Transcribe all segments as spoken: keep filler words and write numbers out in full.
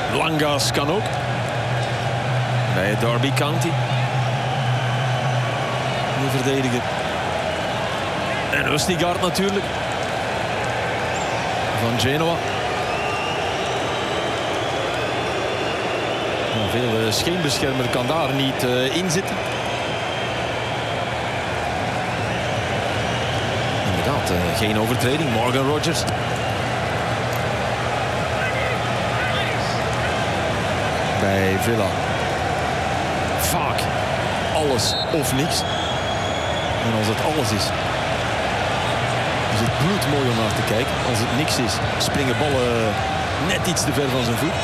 Langas kan ook. Bij Derby County. De verdediger. En Østigard natuurlijk. Van Genoa. Nou, veel uh, scheenbeschermer kan daar niet uh, in zitten. Inderdaad, uh, geen overtreding. Morgan Rogers. Bij Villa. Vaak alles of niks. En als het alles is, is het bloedmooi om naar te kijken. Als het niks is, springen ballen net iets te ver van zijn voet.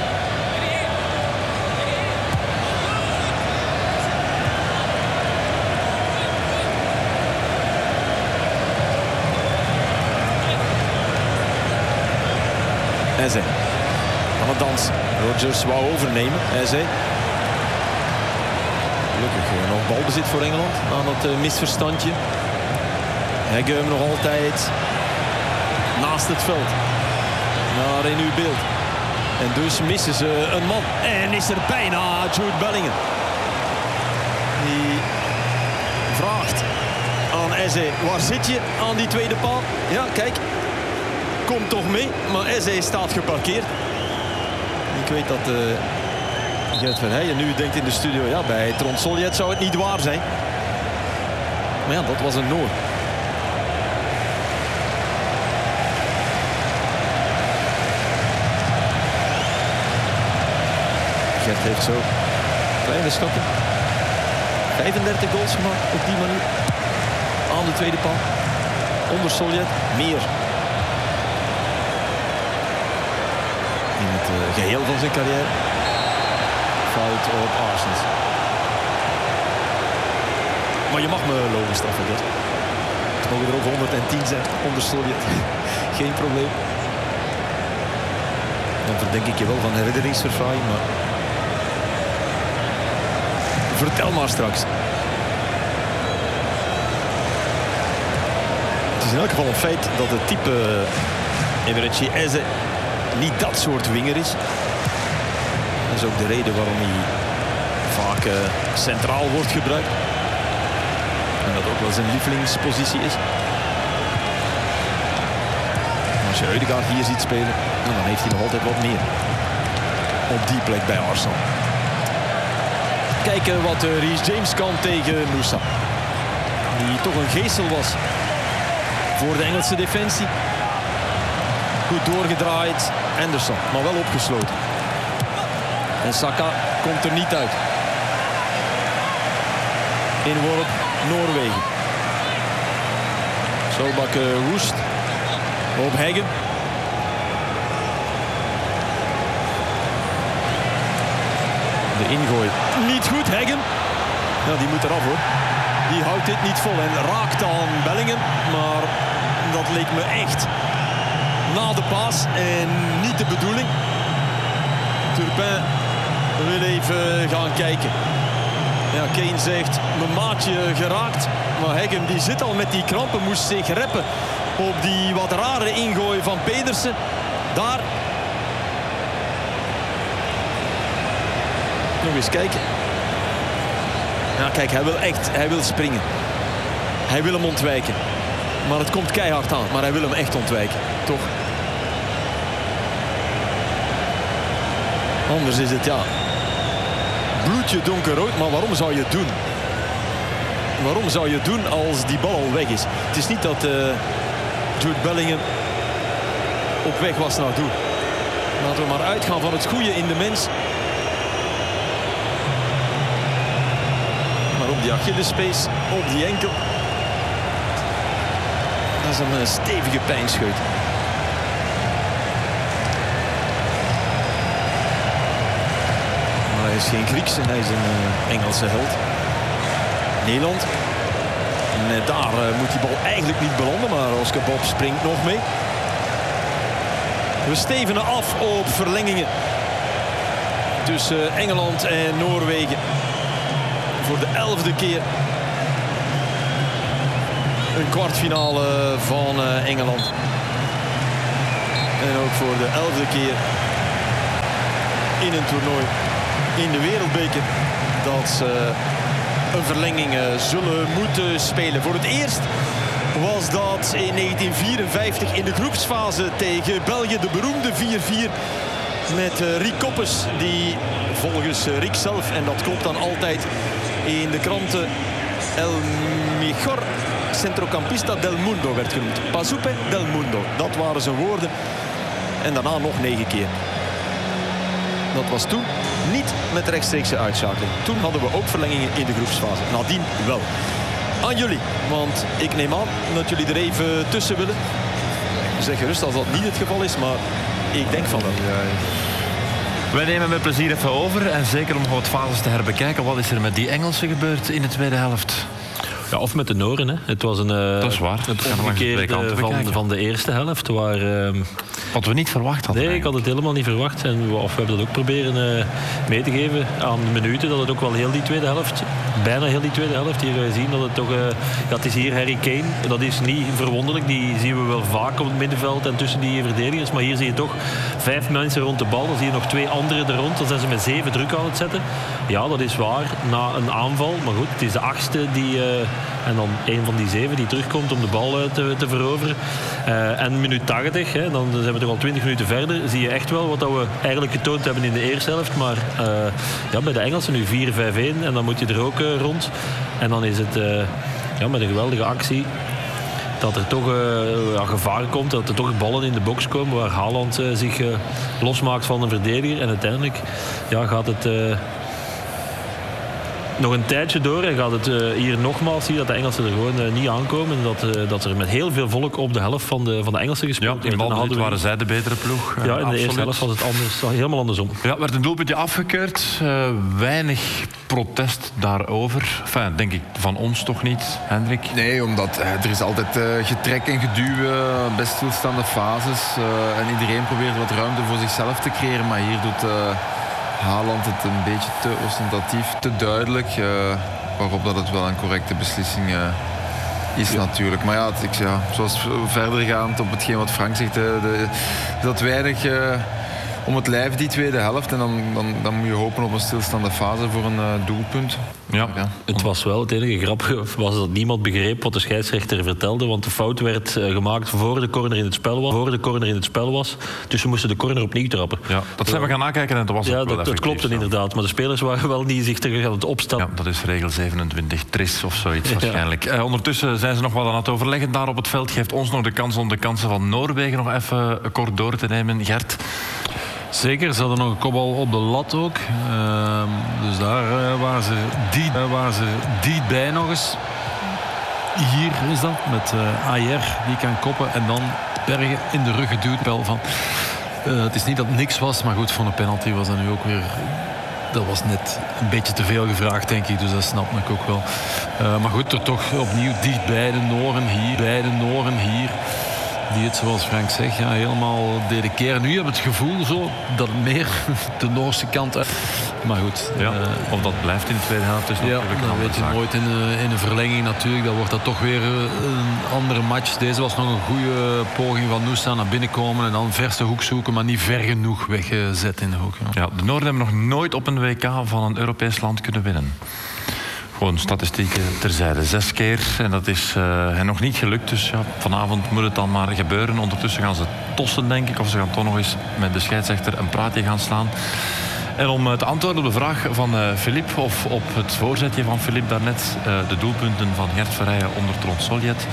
Eze aan het dansen. Rogers wou overnemen. Eze. Gelukkig nog balbezit voor Engeland aan het uh, misverstandje. Hegem nog altijd naast het veld. Naar in uw beeld. En dus missen ze een man. En is er bijna Jude Bellingham. Die vraagt aan Eze, waar zit je aan die tweede paal? Ja, kijk. Kom toch mee. Maar Eze staat geparkeerd. Ik weet dat uh, Gert Verheijen nu denkt in de studio, ja, bij Trond Soljet zou het niet waar zijn. Maar ja, dat was een Noor. Gert heeft zo kleine schatten. vijfendertig goals gemaakt op die manier. Aan de tweede paal. Onder Soljet meer. In het uh, geheel van zijn carrière. Fout op Arsenal. Maar je mag me logisch straffen, Gert. Het mogen er ook honderdtien zijn onder Soljet. Geen probleem. Dan verdenk ik je wel van herinneringsverfraaiing, maar... Vertel maar straks. Het is in elk geval een feit dat het type Eberechi Eze niet dat soort winger is. Dat is ook de reden waarom hij vaak uh, centraal wordt gebruikt. En dat ook wel zijn lievelingspositie is. En als je Ødegaard hier ziet spelen, nou, dan heeft hij nog altijd wat meer. Op die plek bij Arsenal. Kijken wat uh, Reece James kan tegen Moussa. Die toch een geestel was voor de Engelse defensie. Goed doorgedraaid. Anderson, maar wel opgesloten. En Saka komt er niet uit. Inworp Noorwegen. Solbak uh, Woest. Op Heggen. De ingooi. Niet goed, Heggen. Ja, die moet eraf hoor. Die houdt dit niet vol en raakt aan Bellingham. Maar dat leek me echt na de paas en niet de bedoeling. Turpin wil even gaan kijken. Ja, Kane zegt, mijn maatje geraakt. Maar Heggen die zit al met die krampen, moest zich reppen op die wat rare ingooi van Pedersen. Daar. Nog eens kijken. Ja, kijk, hij wil echt, hij wil springen. Hij wil hem ontwijken. Maar het komt keihard aan, maar hij wil hem echt ontwijken. Toch? Anders is het, ja, bloedje donkerrood. Maar waarom zou je het doen? Waarom zou je het doen als die bal al weg is? Het is niet dat uh, Jude Bellingham op weg was naar doel. Laten we maar uitgaan van het goede in de mens. Maar op die Achillespees, op die enkel. Dat is een uh, stevige pijnscheut. Hij is geen Grieks en hij is een uh, Engelse held. Nederland. En uh, daar uh, moet die bal eigenlijk niet belanden, maar Oscar Bob springt nog mee. We stevenen af op verlengingen tussen uh, Engeland en Noorwegen. Voor de elfde keer een kwartfinale van uh, Engeland. En ook voor de elfde keer in een toernooi in de Wereldbeker dat ze een verlenging zullen moeten spelen. Voor het eerst was dat in negentien vierenvijftig in de groepsfase tegen België, de beroemde vier vier met uh, Rick Koppes, die volgens uh, Rick zelf, en dat klopt dan altijd in de kranten, El Mejor Centrocampista del Mundo werd genoemd. Pazupe del Mundo, dat waren zijn woorden. En daarna nog negen keer. Dat was toen niet met rechtstreekse uitschakeling. Toen hadden we ook verlengingen in de groepsfase. Nadien wel. Aan jullie, want ik neem aan dat jullie er even tussen willen. Zeg gerust als dat niet het geval is, maar ik denk van wel. Wij nemen met plezier even over. En zeker om wat fases te herbekijken. Wat is er met die Engelsen gebeurd in de tweede helft? Ja, of met de Noren. Hè. Het was een, uh, dat is waar. Het omgekeerde van, van de eerste helft. Waar, uh, wat we niet verwacht hadden. Nee, eigenlijk. ik had het helemaal niet verwacht. En we, of we hebben dat ook proberen uh, mee te geven aan de minuten. Dat het ook wel heel die tweede helft, bijna heel die tweede helft. Hier ga je zien dat het toch... Uh, ja, het is hier Harry Kane. Dat is niet verwonderlijk. Die zien we wel vaak op het middenveld en tussen die verdedigers. Maar hier zie je toch vijf mensen rond de bal. Dan zie je nog twee anderen er rond. Dan zijn ze met zeven druk aan het zetten. Ja, dat is waar. Na een aanval. Maar goed, het is de achtste die... Uh, En dan een van die zeven die terugkomt om de bal te, te veroveren. Uh, en minuut tachtig, hè, dan zijn we toch al twintig minuten verder. Zie je echt wel wat dat we eigenlijk getoond hebben in de eerste helft. Maar uh, ja, bij de Engelsen nu vier vijf een. En dan moet je er ook uh, rond. En dan is het uh, ja, met een geweldige actie dat er toch uh, ja, gevaar komt. Dat er toch ballen in de box komen waar Haaland uh, zich uh, losmaakt van een verdediger. En uiteindelijk ja, gaat het... Uh, nog een tijdje door en gaat het uh, hier nogmaals zien dat de Engelsen er gewoon uh, niet aankomen. Dat, uh, dat er met heel veel volk op de helft van de, van de Engelsen gespeeld ja, in balbezit waren zij de betere ploeg. Ja, in absoluut. De eerste helft was het anders, helemaal andersom. Ja, werd een doelpuntje afgekeurd. Uh, weinig protest daarover. Enfin, denk ik van ons toch niet, Hendrik? Nee, omdat uh, er is altijd uh, getrek en geduw, uh, best stilstaande fases. Uh, en iedereen probeert wat ruimte voor zichzelf te creëren. Maar hier doet... Uh, Haaland het een beetje te ostentatief, te duidelijk. Uh, waarop dat het wel een correcte beslissing uh, is ja. natuurlijk. Maar ja, het, ik, ja, zoals verdergaand op hetgeen wat Frank zegt, de, de, dat weinig uh, om het lijf die tweede helft. En dan, dan, dan moet je hopen op een stilstaande fase voor een uh, doelpunt. Ja. Ja. Het was wel, het enige grappige was dat niemand begreep wat de scheidsrechter vertelde, want de fout werd uh, gemaakt voor de corner in het spel was. Voor de corner in het spel was. Dus ze moesten de corner opnieuw trappen. Ja, dat zijn we gaan nakijken en dat was ja, ook wel dat, dat klopte inderdaad, maar de spelers waren wel niet zich terug aan het opstellen. Ja, dat is regel zevenentwintig, tris of zoiets ja. waarschijnlijk. Uh, ondertussen zijn ze nog wel aan het overleggen daar op het veld. Geeft ons nog de kans om de kansen van Noorwegen nog even kort door te nemen. Gert? Zeker, ze hadden nog een kopbal op de lat ook. Uh, dus daar uh, waren ze die, uh, waren ze die bij nog eens. Hier is dat, met uh, Ayer die kan koppen en dan Bergen in de rug geduwd. Wel van, uh, het is niet dat het niks was, maar goed, voor een penalty was dat nu ook weer... Dat was net een beetje te veel gevraagd, denk ik. Dus dat snap ik ook wel. Uh, maar goed, er toch opnieuw dichtbij de Noren hier. Bij de Noren hier. Die het, zoals Frank zegt, ja, helemaal deden keren. Nu heb ik het gevoel zo dat het meer de Noorse kant uit. Maar goed. Ja, uh, of dat blijft in de tweede helft is ja, natuurlijk een dat weet je zaak. nooit in, uh, in een verlenging natuurlijk. Dan wordt dat toch weer uh, een andere match. Deze was nog een goede poging van Nusa naar binnen komen en dan verste hoek zoeken, maar niet ver genoeg weggezet in de hoek. Ja. Ja, de Noorden hebben nog nooit op een W K van een Europees land kunnen winnen. Gewoon statistieken terzijde. Zes keer. En dat is uh, hen nog niet gelukt. Dus ja, vanavond moet het dan maar gebeuren. Ondertussen gaan ze tossen, denk ik. Of ze gaan toch nog eens met de scheidsrechter een praatje gaan slaan. En om te antwoorden op de vraag van Philippe, uh, of op het voorzetje van Philippe daarnet, uh, de doelpunten van Gert Verheijen onder Trond Soljet.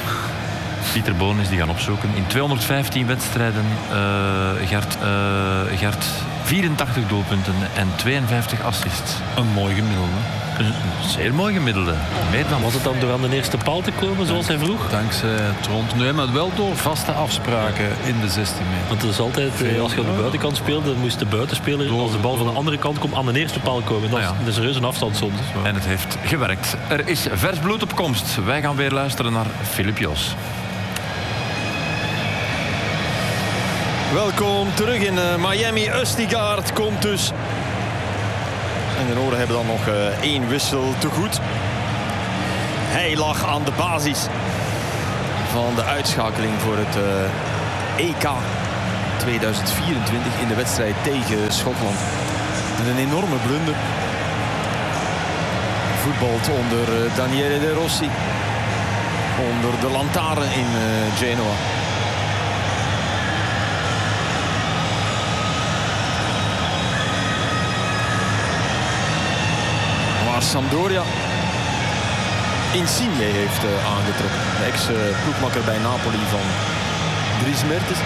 Pieter Boon is die gaan opzoeken. In tweehonderdvijftien wedstrijden, uh, Gert, uh, Gert, vierentachtig doelpunten en tweeënvijftig assists. Een mooi gemiddelde. Een zeer mooi gemiddelde. Meer dan. Was het dan door aan de eerste paal te komen, zoals hij vroeg? Dankzij Trond. Nee, maar wel door vaste afspraken in de zestien meter. Want het is altijd, als je aan de buitenkant speelde, dan moest de buitenspeler, door, als de bal van de andere kant komt, aan de eerste paal komen. Dat is, ah ja. dat is reuze een afstand soms. En het heeft gewerkt. Er is vers bloed op komst. Wij gaan weer luisteren naar Filip Joos. Welkom terug in uh, Miami. Østigard komt dus. En de Noorden hebben dan nog uh, één wissel te goed. Hij lag aan de basis van de uitschakeling voor het uh, E K tweeduizend vierentwintig in de wedstrijd tegen Schotland. Met een enorme blunder. Voetbalt onder uh, Daniele De Rossi. Onder de lantaarn in uh, Genoa. Maar Sampdoria Insigne heeft uh, aangetrokken. De ex-ploegmakker bij Napoli van Dries Mertens.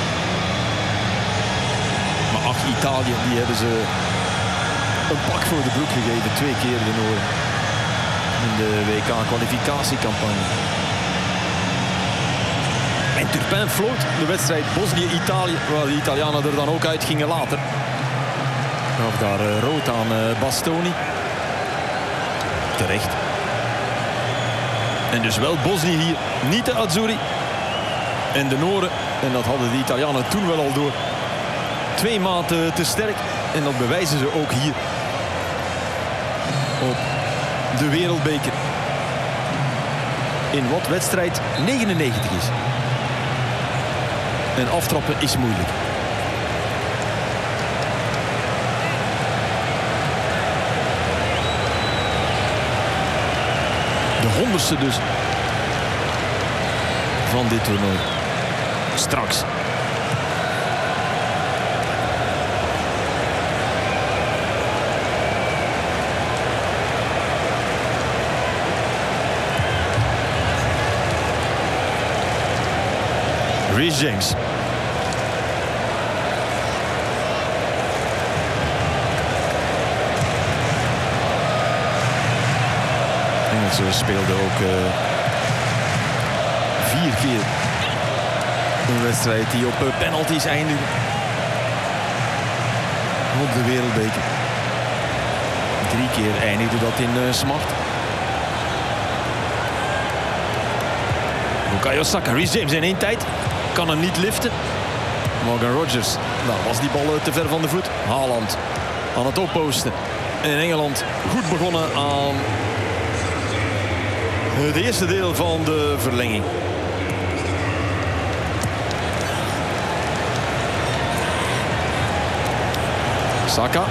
Maar ach, Italië, die hebben ze een pak voor de broek gegeven. Twee keer de Noorden. In de W K-kwalificatiecampagne. En Turpin floot de wedstrijd Bosnië-Italië. Waar de Italianen er dan ook uit gingen later. Gaf daar uh, rood aan uh, Bastoni. Terecht. En dus wel Bosnië hier, niet de Azzurri. En de Noren, en dat hadden de Italianen toen wel al door. Twee maten te sterk. En dat bewijzen ze ook hier. Op de Wereldbeker. In wat wedstrijd negenennegentig is. En aftrappen is moeilijk. De honderdste dus van dit toernooi. Straks. Reece James. Ze speelden ook uh, vier keer een wedstrijd die op uh, penalties eindigde. Op de Wereldbeker. Drie keer eindigde dat in uh, smart. Bukayo Saka, Reece James in één tijd. Kan hem niet liften. Morgan Rogers. Nou was die bal uh, te ver van de voet. Haaland aan het opposten. En Engeland goed begonnen aan het eerste deel van de verlenging. Saka.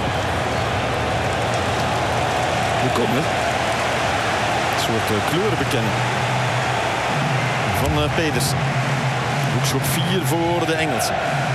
De corner. Een soort uh, kleurenbekenning van uh, Peders. Hoekschop vier voor de Engelsen.